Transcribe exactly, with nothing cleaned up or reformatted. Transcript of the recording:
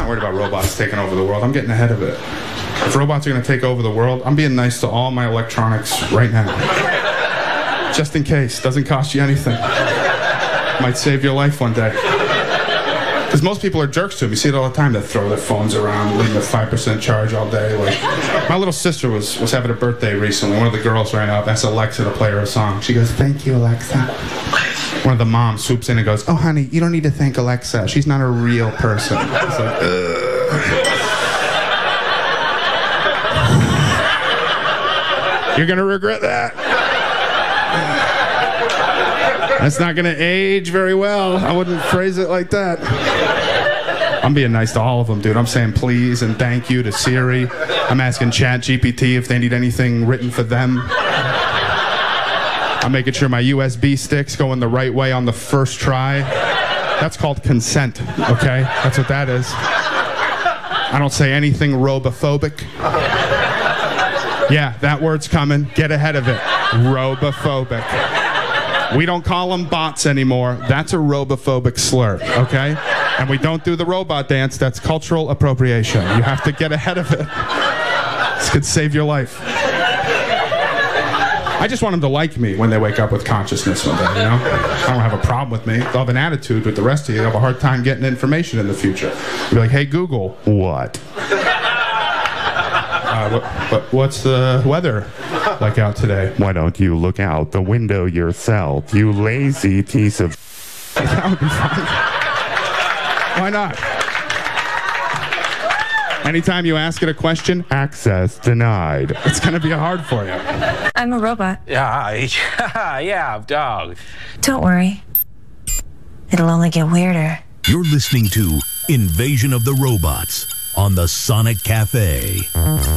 not worried about robots taking over the world. I'm getting ahead of it. If robots are going to take over the world, I'm being nice to all my electronics right now. Just in case. Doesn't cost you anything. Might save your life one day. Because most people are jerks to them. You see it all the time. They throw their phones around, leave them at five percent charge all day. Like, my little sister was, was having a birthday recently. One of the girls ran up, asked Alexa to play her a song. She goes, "Thank you, Alexa." One of the moms swoops in and goes, "Oh, honey, you don't need to thank Alexa. She's not a real person." It's like, ugh. You're going to regret that. That's not going to age very well. I wouldn't phrase it like that. I'm being nice to all of them, dude. I'm saying please and thank you to Siri. I'm asking Chat G P T if they need anything written for them. I'm making sure my U S B stick's going the right way on the first try. That's called consent, okay? That's what that is. I don't say anything robophobic. Yeah, that word's coming. Get ahead of it. Robophobic. We don't call them bots anymore. That's a robophobic slur, okay? And we don't do the robot dance. That's cultural appropriation. You have to get ahead of it. This could save your life. I just want them to like me when they wake up with consciousness one day, you know? I don't have a problem with me. They'll have an attitude with the rest of you. They'll have a hard time getting information in the future. You'll be like, "Hey, Google." "What?" Uh, what, what, what's the weather like out today? "Why don't you look out the window yourself, you lazy piece of..." That would be fun. Why not? Anytime you ask it a question, "Access denied." it's going to be hard for you. I'm a robot. Yeah, yeah, yeah, dog. Don't worry. It'll only get weirder. You're listening to Invasion of the Robots on the Sonic Cafe.